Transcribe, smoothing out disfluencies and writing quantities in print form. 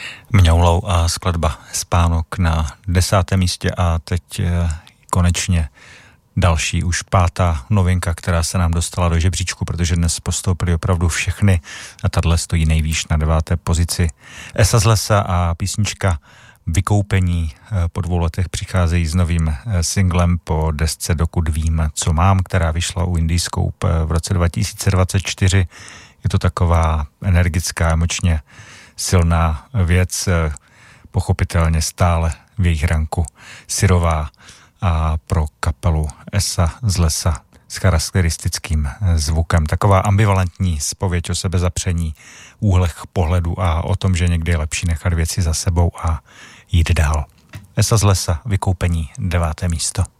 Mňoulou a skladba Spánok na 10. místě a teď konečně další, už 5. novinka, která se nám dostala do žebříčku, protože dnes postoupili opravdu všechny a tahle stojí nejvýš na 9. pozici. Esa z lesa a písnička Vykoupení po 2 letech přicházejí s novým singlem po desce Dokud vím, co mám, která vyšla u Indiscope v roce 2024. Je to taková energická, emočně silná věc, pochopitelně stále v jejich ranku syrová a pro kapelu Esa z lesa s charakteristickým zvukem. Taková ambivalentní zpověď o sebezapření, úhlech pohledu a o tom, že někdy je lepší nechat věci za sebou a jít dál. Esa z lesa, Vykoupení, 9. místo.